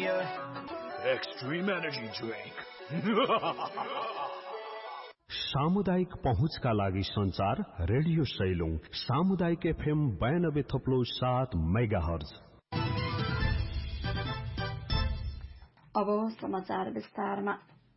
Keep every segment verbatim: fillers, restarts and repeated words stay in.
Extreme Energy Drink. सामुदायिक पहुँचका लागि संचार रेडियो सैलुङ सामुदायिक एफएम बयानब्बे थप्लो सात मेगाहर्ज। अब समाचार विस्तारमा।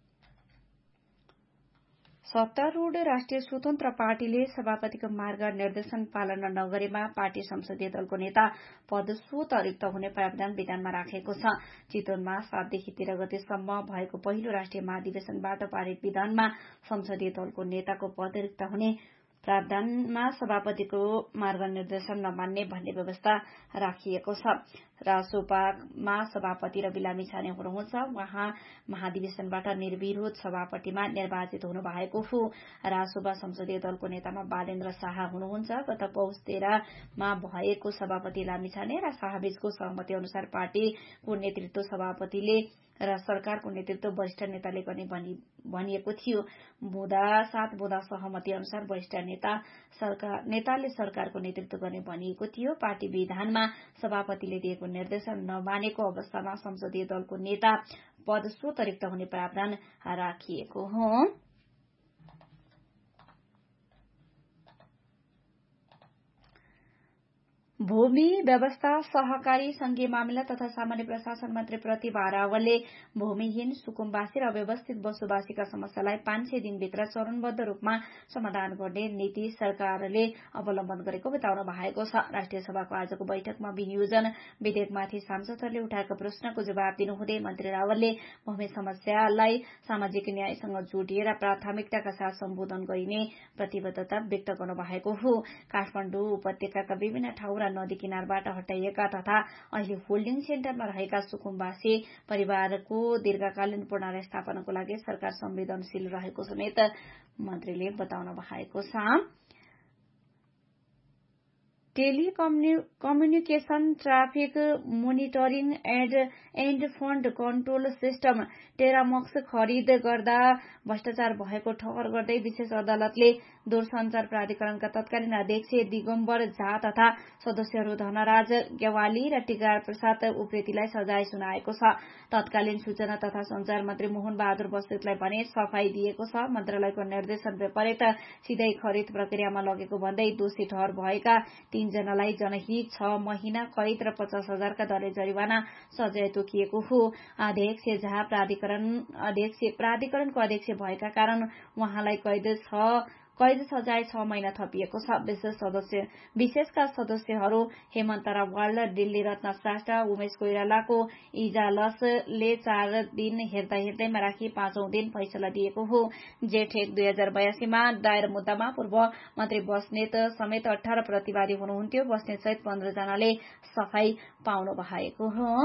सत्तारूढ़ राष्ट्रिय स्वतन्त्र पार्टीले सभापतिको मार्ग निर्देशन पालना नगरेमा पार्टी संसदीय दलको नेता पद स्वत रिक्त हुने प्रावधान विधानमा राखेको छ। चितवनमा सातदेखि तेह्र गतेसम्म भएको पहिलो राष्ट्रिय महाधिवेशनबाट पारित विधानमा संसदीय दलको नेताको पद रिक्त हुने प्रावधानमा सभापतिको मार्ग निर्देशन नमान्ने भन्ने व्यवस्था राखिएको छ। रासोपामा सभापति रवि लामिछाने हुनुहुन्छ। उहाँ महाधिवेशनबाट निर्विरोध सभापतिमा निर्वाचित हुनु भएको हो। रासोपा संसदीय दलको नेतामा बालेन्द्र शाह हुनुहुन्छ। गत पौष तेह्रमा भएको सभापति लामिछाने र शाहबीचको सहमति अनुसार पार्टीको नेतृत्व सभापतिले र सरकारको नेतृत्व वरिष्ठ नेताले गर्ने भनिएको थियो। बुधा सात बुधा सहमति अनुसार वरिष्ठ नेता सरकार नेताले सरकारको नेतृत्व गर्ने भनिएको थियो। पार्टी विधानमा सभापतिले दिएको निर्देशन नमानेको अवस्थामा संसदीय दलको नेता पद स्वत रिक्त हुने प्रावधान राखिएको हो। भूमि व्यवस्था सहकारी संघीय मामिला तथा सामान्य प्रशासन मन्त्री प्रतिभा रावलले भूमिहीन सुकुम्बासी र अव्यवस्थित बसोबासीका समस्यालाई पाँच सय दिनभित्र चरणबद्ध रूपमा समाधान गर्ने नीति सरकारले अवलम्बन गरेको बताउनु भएको छ। राष्ट्रिय सभाको आजको बैठकमा विनियोजन विधेयकमाथि सांसदहरूले उठाएको प्रश्नको जवाब दिनुहुँदै मन्त्री रावलले भूमि समस्यालाई सामाजिक न्यायसँग जोडिएर प्राथमिकताका साथ सम्बोधन गरिने प्रतिबद्धता व्यक्त गर्नु भएको हो। काठमाडौँ उपत्यकाका विभिन्न ठाउँ र नदी किनारबाट हटाइएका तथा अहिले होल्डिङ सेन्टरमा रहेका सुकुम्बासी परिवारको दीर्घकालीन पुनर्स्थापनाको लागि सरकार संवेदनशील रहेको समेत मन्त्रीले बताउनु भएको छ। Telecommunication traffic monitoring and and fund control system टेरामक्स खरिद गर्दा भ्रष्टाचार भएको ठहर गर्दै विशेष अदालतले दूरसञ्चार प्राधिकरणका तत्कालीन अध्यक्ष दिगम्बर झा तथा सदस्यहरू धनराज गेवाली र टिकार प्रसाद उप्रेतीलाई सजाय सुनाएको छ। तत्कालीन सूचना तथा संचार मन्त्री मोहन बहादुर बस्नेतलाई भने सफाई दिएको छ। मन्त्रालयको निर्देशन विपरीत सिधै खरिद प्रक्रियामा लगेको भन्दै दोषी ठहर भएका तीनजनालाई जनहित छ महिना कैद र पचास हजारका दरले जरिवाना सजाय तोकिएको हो। अध्यक्ष झा प्राधिकरण अध्यक्ष प्राधिकरणको अध्यक्ष भएका कारण उहाँलाई कैद छ कैद सजाय छ महिना थपिएको छ। विशेष सदस्य विशेषका सदस्यहरू हेमन्त रावल, दिल्ली रत्न श्रेष्ठ, उमेश कोइरालाको इजालसले चार दिन हेर्दा हेर्दैमा राखी पाँचौं दिन फैसला दिएको हो। जेठ एक दुई हजार बयासीमा दायर मुद्दामा पूर्व मन्त्री बस्नेत समेत अठार प्रतिवादी हुनुहुन्थ्यो। बस्नेत सहित पन्ध्र जनाले सफाई पाउनु भएको हो।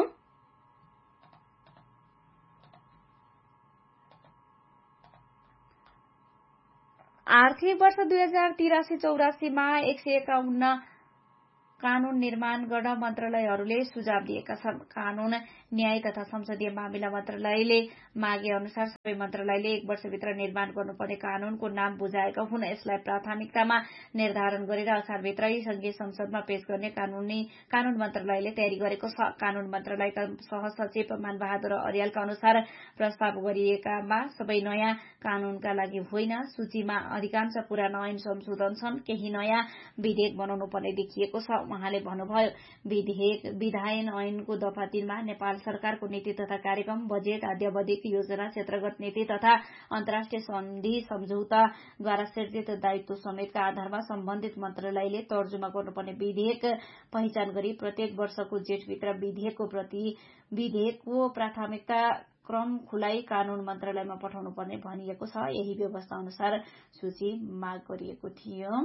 आर्थिक वर्ष दुई हजार तिरासी चौरासीमा एक सय एकाउन्न कानून निर्माण गर्न मन्त्रालयहरूले सुझाव दिएका छन्। कानून न्याय तथा संसदीय मामिला मन्त्रालयले मागे अनुसार सबै मन्त्रालयले एक वर्षभित्र निर्माण गर्नुपर्ने कानूनको नाम बुझाएका हुन्। यसलाई प्राथमिकतामा निर्धारण गरेर असारभित्रै संघीय संसदमा पेश गर्ने कानूनी कानून मन्त्रालयले तयारी गरेको छ। कानून मन्त्रालयका सहसचिव मानबहादुर अर्यालका अनुसार प्रस्ताव गरिएकामा सबै नयाँ कानूनका लागि होइन, सूचीमा अधिकांश पुरानो ऐन संशोधन छन्। केही नयाँ विधेयक बनाउनु पर्ने देखिएको छ। उहाँले भन्नुभयो, विधेयक विधायन ऐनको दफा तीनमा नेपाल सरकारको नीति तथा कार्यक्रम, बजेट, आद्यावधिक योजना, क्षेत्रगत नीति तथा अन्तर्राष्ट्रिय सन्धि सम्झौताद्वारा सृजित दायित्व समेतका आधारमा सम्बन्धित मन्त्रालयले तर्जुमा गर्नुपर्ने विधेयक पहिचान गरी प्रत्येक वर्षको जेठभित्र विधेयकको प्रति विधेयकको प्राथमिकता क्रम खुलाई कानून मन्त्रालयमा पठाउनु पर्ने भनिएको छ। यही व्यवस्था अनुसार सूची माग गरिएको थियो।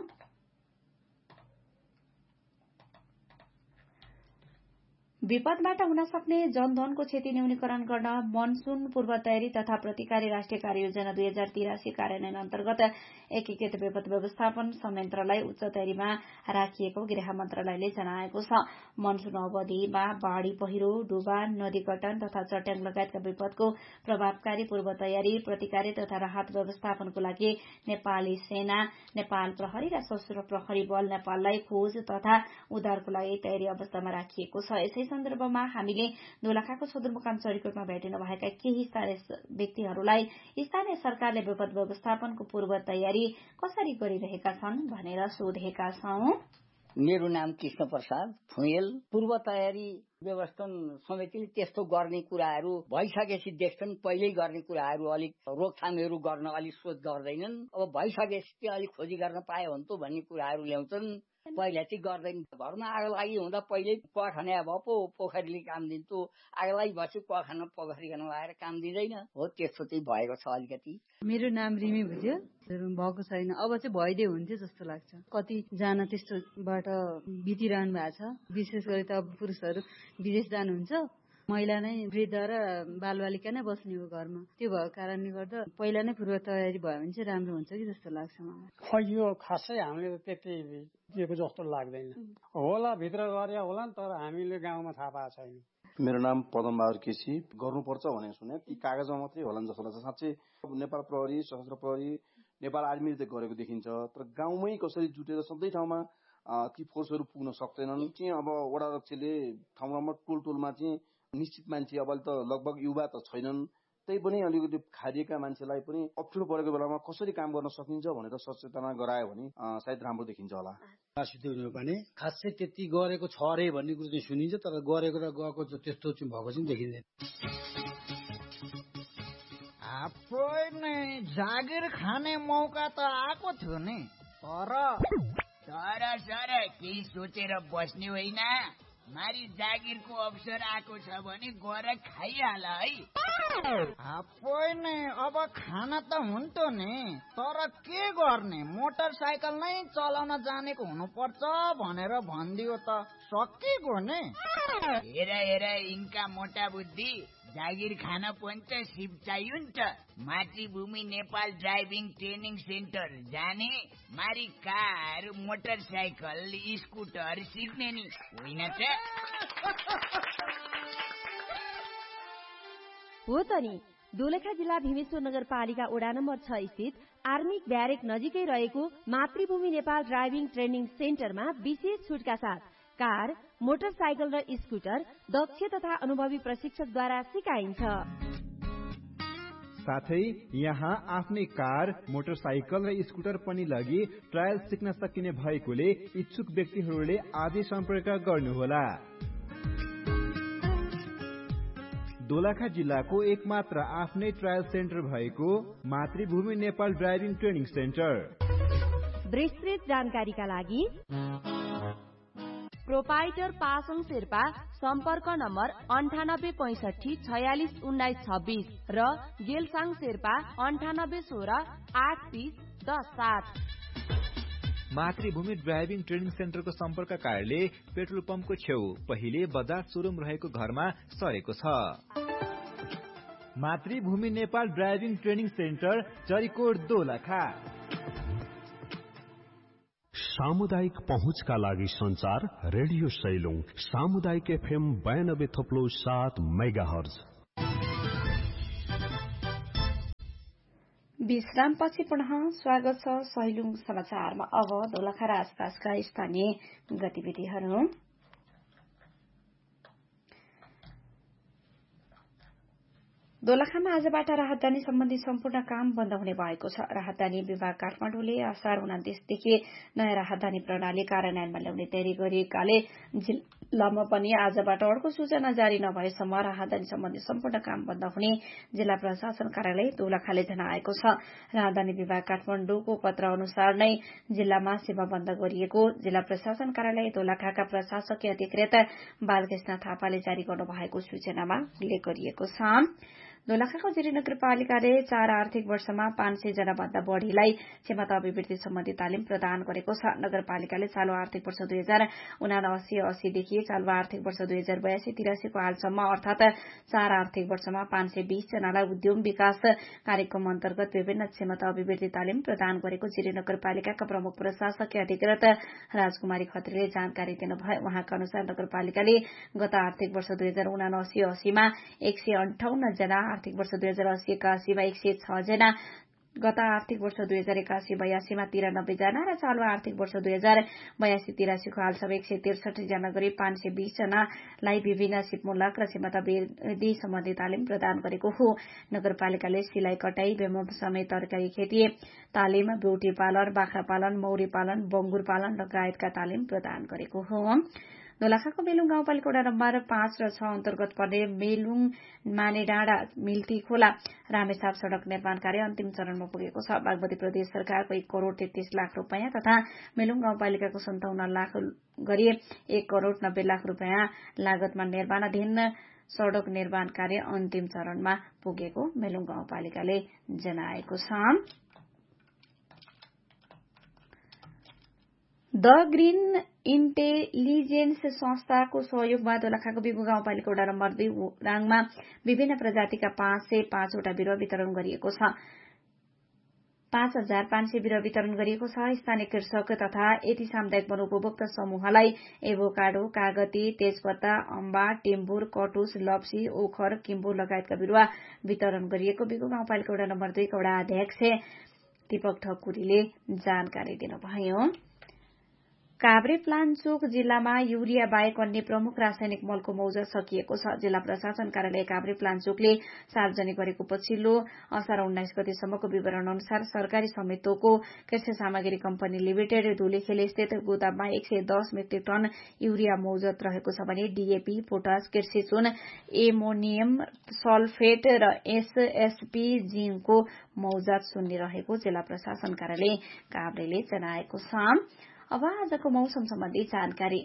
विपदबाट हुन सक्ने जनधनको क्षति न्यूनीकरण गर्न मनसून पूर्व तयारी तथा प्रतिकारी राष्ट्रिय कार्ययोजना दुई हजार तिरासी कार्यान्वयन अन्तर्गत एकीकृत विपद व्यवस्थापन संयन्त्रलाई उच्च तयारीमा राखिएको गृह मन्त्रालयले जनाएको छ। मनसून अवधिमा बाढ़ी, पहिरो, डुबा, नदी गठन तथा चट्याङ लगायतका विपदको प्रभावकारी पूर्व तयारी, प्रतिकारी तथा राहत व्यवस्थापनको लागि नेपाली सेना, नेपाल प्रहरी र सशस्त्र प्रहरी बल नेपाललाई खोज तथा उद्धारको लागि तयारी अवस्थामा राखिएको छ। यसै सन्दर्भमा हामीले दोलखाको सदरमुकाम चरीकोटमा भेटिनु भएका केही स्थानीय व्यक्तिहरूलाई स्थानीय सरकारले विपद व्यवस्थापनको पूर्व तयारी कसरी गरिरहेका छन् भनेर सोधेका छौं। मेरो नाम कृष्ण प्रसाद फुएल। पूर्व तयारी व्यवस्थापन समितिले त्यस्तो गर्ने कुराहरू भइसकेपछि देख्छन्। पहिल्यै गर्ने कुराहरू अलिक रोकथामहरू गर्न अलिक सोच गर्दैनन्। अब भइसकेपछि अलिक खोजी गर्न पाए हुन्थ्यो भन्ने कुराहरू ल्याउँछन्। पहिला चाहिँ गर्दैन। घरमा आगो लागि हुँदा पहिल्यै प खने अब पो पोखरीले काम दिन्थ्यो। आगो लागि भएपछि प खान पोखरी खान लगाएर काम दिँदैन हो। त्यस्तो चाहिँ भएको छ अलिकति। मेरो नाम रिमी भुजेल। भएको छैन। अब चाहिँ भइदिए हुन्थ्यो जस्तो लाग्छ। कतिजना त्यस्तोबाट बितिरहनु भएको छ। विशेष गरी त अब पुरुषहरू विदेश जानुहुन्छ। महिला नै वृद्ध र बालबालिका नै बस्ने हो घरमा। त्यो भएको कारणले गर्दा पहिला नै पूर्व तयारी भयो भने चाहिँ राम्रो हुन्छ कि जस्तो लाग्छ मलाई। खै यो खासै हामीले त्यति दिएको जस्तो लाग्दैन। होला भित्र गरे होला नि, तर हामीले गाउँमा थाहा पाएको छैन। मेरो नाम पदम बहादुर केसी। गर्नुपर्छ भने सुने ती कागजमा मात्रै होला नि जस्तो लाग्छ। साँच्चै नेपाल प्रहरी, सशस्त्र प्रहरी, नेपाल आर्मीले त गरेको देखिन्छ, तर गाउँमै कसरी जुटेर सबै ठाउँमा ती फोर्सहरू पुग्न सक्दैनन्। चाहिँ अब वडा अध्यक्षले ठाउँ ठाउँमा टोल टोलमा चाहिँ निश्चित मान्छे अब त लगभग युवा त छैनन्, त्यही पनि अलिकति खारिएका मान्छेलाई पनि अप्ठ्यारो परेको बेलामा कसरी काम गर्न सकिन्छ भनेर सचेतना गरायो भने सायद राम्रो देखिन्छ होला। सिद्धि पनि खासै त्यति गरेको छ अरे भन्ने कुरो चाहिँ सुनिन्छ, तर गरेको र गएको त्यस्तो चाहिँ भएको चाहिँ देखिँदैन। आफै नै जागिर खाने मौका त आएको थियो नि, तर तर सर केही सोचेर बस्ने होइन। मारी जागिरको अवसर आएको छ भने गएर खाइहाल है। आफै नै अब खान त हुन्थ्यो नि, तर के गर्ने, मोटरसाइकल नै चलाउन जानेको हुनुपर्छ भनेर भनिदियो त सकिगयो नि। हेर हेर यिनका मोटा बुद्धि। जागिर खान पनि त सिप चाहियो नि त। मातृभूमि नेपाल ड्राइभिङ ट्रेनिङ सेन्टर जाने, मारी कार, मोटरसाइकल, स्कुटर सिक्ने नि होइन त। हो त नि। दोलखा जिल्ला भीमेश्वर नगरपालिका वडा नम्बर छ स्थित आर्मी ब्यारेक नजिकै रहेको मातृभूमि नेपाल ड्राइभिङ ट्रेनिङ सेन्टरमा विशेष छुटका साथ कार, मोटरसाइकल र स्कुटर दक्ष तथा अनुभवी प्रशिक्षकद्वारा सिकाइन्छ। साथै यहाँ आफ्नै कार, मोटरसाइकल र स्कुटर पनि लगी ट्रायल सिक्न सकिने भएकोले इच्छुक व्यक्तिहरूले आजै सम्पर्क गर्नुहोला। दोलखा जिल्लाको एकमात्र आफ्नै ट्रायल सेन्टर भएको मातृभूमि नेपाल ड्राइभिङ ट्रेनिङ सेन्टर। विस्तृत जानकारीका लागि प्रोपाइटर पासङ शेर्पा सम्पर्क नम्बर अन्ठानब्बे पैंसठी छयालिस उन्नाइस छब्बीस र गेलसाङ शेर्पा अन्ठानब्बे सोह्र आठ तीस दस सात। मातृभूमि ड्राइभिङ ट्रेनिङ सेन्टरको सम्पर्क कार्यालय पेट्रोल पम्पको छेउ पहिले बजाज सोरुम रहेको घरमा सरेको छ। मातृभूमि Nepal driving training centre Charikot Dolakha. सामुदायिक पहुँचका लागि संचार रेडियो सैलुङ सामुदायिक एफएम बयानब्बे थप्लो सात मेगा हर्ज। विश्रामपछि पुनः स्वागत छ सैलुङ समाचारमा। अब दोलखा र आसपासका स्थानीय गतिविधिहरू। दोलखामा आजबाट राहदानी सम्बन्धी सम्पूर्ण काम बन्द हुने भएको छ। राहदानी विभाग काठमाडौँले असार उनातिसदेखि नयाँ राहदानी प्रणाली कार्यान्वयनमा ल्याउने तयारी गरिएकाले जिल्लामा पनि आजबाट अर्को सूचना जारी नभएसम्म राहदानी सम्बन्धी सम्पूर्ण काम बन्द हुने जिल्ला प्रशासन कार्यालय दोलखाले जनाएको छ। राहदानी विभाग काठमाडौँको पत्र अनुसार नै जिल्लामा सेवा बन्द गरिएको जिल्ला प्रशासन कार्यालय दोलखाका प्रशासकीय अधिकृत बालकृष्ण थापाले जारी गर्नु भएको सूचनामा उल्लेख गरिएको छ। दोलखाको जिरी नगरपालिकाले चार आर्थिक वर्षमा पाँच सय जना भन्दा बढ़ीलाई क्षमता अभिवृद्धि सम्बन्धी तालिम प्रदान गरेको छ। नगरपालिकाले चालू आर्थिक वर्ष दुई हजार उनासी अस्सीदेखि चालू आर्थिक वर्ष दुई हजार बयासी तिरासीको हालसम्म अर्थात चार आर्थिक वर्षमा पाँच सय बीस जनालाई उद्यम विकास कार्यक्रम अन्तर्गत विभिन्न क्षमता अभिवृद्धि तालिम प्रदान गरेको जिरी नगरपालिकाका प्रमुख प्रशासकीय अधिकृत राजकुमारी खत्रीले जानकारी दिनुभयो। उहाँका अनुसार नगरपालिकाले गत आर्थिक वर्ष दुई हजार उनासी अस्सीमा एक सय अन्ठाउन्न जना, आर्थिक वर्ष दुई हजार अस्सी एकासीमा एक सय छ जना गत आर्थिक वर्ष दुई हजार एकासी बयासीमा तिरानब्बे जना र चालु आर्थिक वर्ष दुई हजार बयासी तिरासीको हालसम्म एक सय त्रिसठी जना गरी पाँच सय बीस जनालाई विभिन्न सिपमूलक र क्षमता वृद्धि सम्बन्धी तालिम प्रदान गरेको हो। नगरपालिकाले सिलाई कटाई, बेमम समेत तरकारी खेती तालिम, ब्युटी पार्लर, बाख्रा पालन, मौरी पालन, बंगुर पालन लगायतका तालिम प्रदान गरेको हो। दोलखाको मेलुङ गाउँपालिका वडा नम्बर पाँच र छ अन्तर्गत पर्ने मेलुङ मानेडाँडा मिल्टी खोला रामेछाप सड़क निर्माण कार्य अन्तिम चरणमा पुगेको छ। बागमती प्रदेश सरकारको एक करोड़ तेत्तीस लाख रूपियाँ तथा मेलुङ गाउँपालिकाको सन्ताउन्न लाख गरी एक करोड़ नब्बे लाख रूपियाँ लागतमा निर्माणाधीन सड़क निर्माण कार्य अन्तिम चरणमा पुगेको मेलुङ गाउँपालिकाले जनाएको छ। द ग्रीन इन्टेलिजेन्स संस्थाको सहयोगमा दोलखाको बिगु गाउँपालिका वडा नम्बर दुई राङमा विभिन्न प्रजातिका पाँच सय पाँचवटा बिरुवा वितरण गरिएको छ। पाँच हजार पाँच सय बिरुवा वितरण गरिएको छ। स्थानीय कृषक तथा यति सामुदायिक वनोपभोक्ता समूहलाई एभोकाडो, कागती, तेजपत्ता, अम्बा, टिम्बुर, कटुस, लप्सी, ओखर, किम्बुर लगायतका बिरुवा वितरण गरिएको बिगु गाउँपालिका वडा नम्बर दुईका वडा अध्यक्ष दीपक ठकुरीले जानकारी दिनुभयो। काभ्रे प्लान्चोक जिल्लामा युरिया बाहेक अन्य प्रमुख रासायनिक मलको मौजा सकिएको छ। जिल्ला प्रशासन कार्यालय काभ्रे प्लान्चोकले सार्वजनिक गरेको पछिल्लो असार उन्नाइस गतेसम्मको विवरण अनुसार सरकारी स्वामित्वको कृषि सामग्री कम्पनी लिमिटेड धुलेखेल स्थित गोदाममा एक सय दस मेट्रिक टन युरिया मौजत रहेको छ भने डीएपी, पोटास, कृषि चुन, एमोनियम सल्फेट र एसएसपी जिङको मौजात शून्य रहेको जिल्ला प्रशासन कार्यालय काभ्रेले जनाएको छ। अब आजको मौसम सम्बन्धी जानकारी।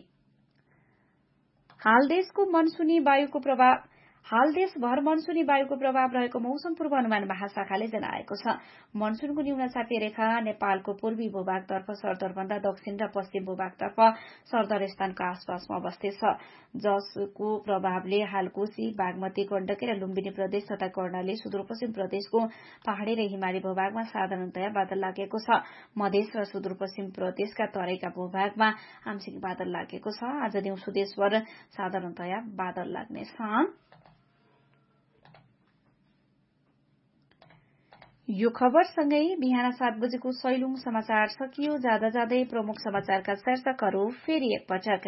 हाल देशको मनसुनी वायुको प्रभाव हाल देशभर मनसुनी वायुको प्रभाव रहेको मौसम पूर्वानुमान महाशाखाले जनाएको छ। मनसुनको न्यून चापीय रेखा नेपालको पूर्वी भूभागतर्फ सरदरभन्दा दक्षिण र पश्चिम भूभागतर्फ सरदर स्थानको आसपासमा अवस्थित छ, जसको प्रभावले हाल कोशी, बागमती, गण्डकी र लुम्बिनी प्रदेश तथा कर्णाली, सुदूरपश्चिम प्रदेशको पहाड़ी र हिमाली भूभागमा साधारणतया बादल लागेको छ। मधेस र सुदूरपश्चिम प्रदेशका तराईका भूभागमा आंशिक बादल लागेको छ। आज दिउँसो देशभर साधारणतया बादल लाग्नेछ। यो खबरसँगै बिहान सात बजेको सैलुङ समाचार सकियो। जाँदा जाँदै प्रमुख समाचारका शीर्षकहरू फेरि एकपटक।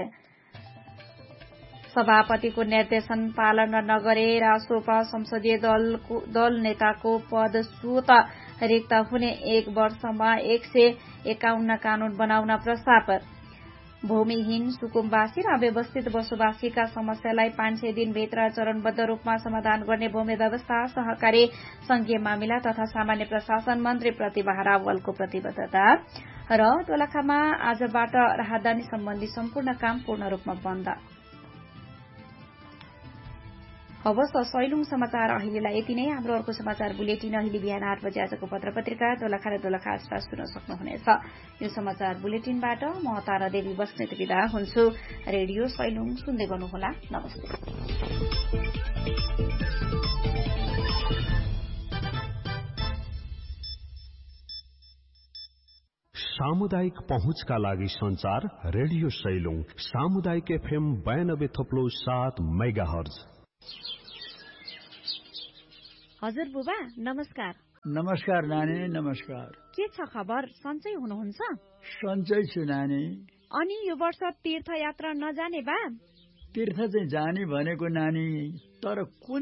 सभापतिको निर्देशन पालन नगरे रासोपा संसदीय दलको दल नेताको पद स्वत रिक्त हुने, एक वर्षमा एक सय एकाउन्न कानून बनाउन प्रस्ताव। भूमिहीन सुकुम्बासी र अव्यवस्थित बसोबासीका समस्यालाई पाँच सय दिनभित्र चरणबद्ध रूपमा समाधान गर्ने भूमि व्यवस्था, सहकारी संघीय मामिला तथा सामान्य प्रशासन मन्त्री प्रतिभा रावलको प्रतिबद्धता। र दोलखामा आजबाट राहदानी सम्बन्धी सम्पूर्ण काम पूर्ण रूपमा बन्द। हवस् त सैलुङ समाचार अहिलेलाई यति नै। हाम्रो अर्को समाचार बुलेटिन अहिले बिहान आठ बजे आजको पत्र पत्रिका दोलखा र दोलखा आसपास सुन्न सक्नुहुनेछ। यो समाचार बुलेटिनबाट म तारा देवी बस्नेत विदा हुन्छु। रेडियो सैलुङ सुन्दै गर्नुहोला। नमस्ते। सामुदायिक पहुँचका लागि संचार रेडियो सैलुङ सामुदायिक एफएम बयानब्बे थप्लो सात मेगा हर्ज। हजुर बुबा नमस्कार। नमस्कार नानी, नमस्कार। के छ खबर? सन्चै हुनुहुन्छ? सन्चै छु नानी। अनि यो वर्ष तीर्थयात्रा नजाने बा? तीर्थ चाहिँ जाने भनेको नानी, तर कुन